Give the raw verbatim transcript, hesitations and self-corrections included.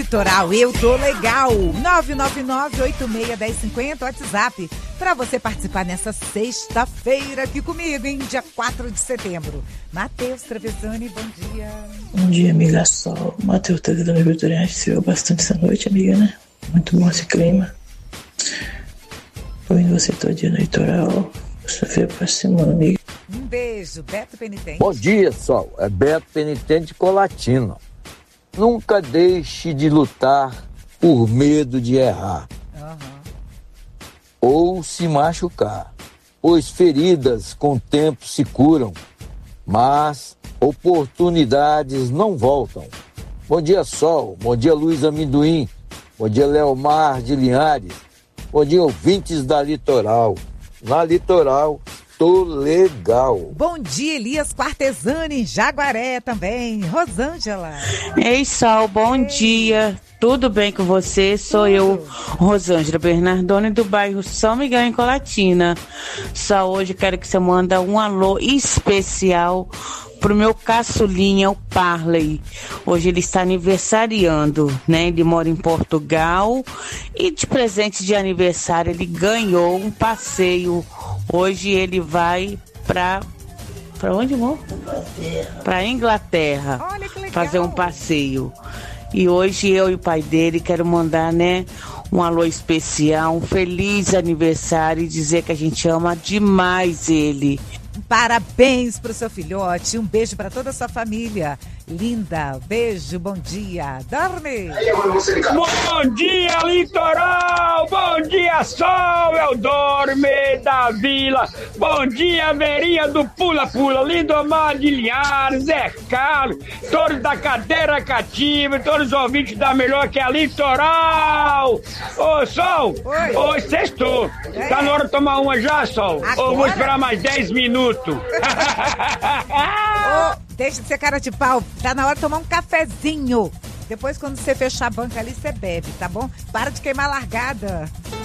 Litoral, eu tô legal. nove nove nove, oito seis um zero cinco zero, WhatsApp, para você participar nessa sexta-feira aqui comigo, em dia quatro de setembro. Matheus Travesani, bom dia. Bom dia, amiga Sol. Matheus Travesani, Vitoriano, choveu bastante essa noite, amiga, né? Muito bom esse clima. Ouvindo você todo dia no litoral. Sexta-feira pra semana, amiga. Um beijo, Beto Penitente. Bom dia, Sol. É Beto Penitente de Colatina. Nunca deixe de lutar por medo de errar. Uhum. Ou se machucar. Pois feridas com o tempo se curam, mas oportunidades não voltam. Bom dia, Sol. Bom dia, Luiz Amendoim. Bom dia, Leomar de Linhares. Bom dia, ouvintes da Litoral. Na Litoral, tô legal. Bom dia, Elias Quartesani, Jaguaré também. Rosângela. Ei, Sol, bom Ei. dia. Tudo bem com você? Sou Tudo. eu, Rosângela Bernardoni, do bairro São Miguel, em Colatina. Só hoje quero que você mande um alô especial pro meu caçulinha, o Parley. Hoje ele está aniversariando, né? Ele mora em Portugal e de presente de aniversário ele ganhou um passeio. Hoje ele vai para para onde, amor? Para Inglaterra. Olha que legal. Fazer um passeio. E hoje eu e o pai dele quero mandar, né, um alô especial, um feliz aniversário e dizer que a gente ama demais ele. Parabéns pro seu filhote, um beijo para toda a sua família. Linda, beijo, bom dia. Dorme! Bom dia, Litoral! Bom dia, Sol! É o Dorme da Vila. Bom dia, Verinha do Pula Pula, Lindomar de Linhares, Zé Carlos, todos da cadeira cativa, todos os ouvintes da melhor que é a Litoral! Ô, Sol! Oi. Hoje sextou. É. Tá na hora de tomar uma já, Sol? Agora? Ou vou esperar mais dez minutos? Ô, deixa de ser cara de pau. Tá na hora de tomar um cafezinho. Depois, quando você fechar a banca ali, você bebe, tá bom? Para de queimar a largada.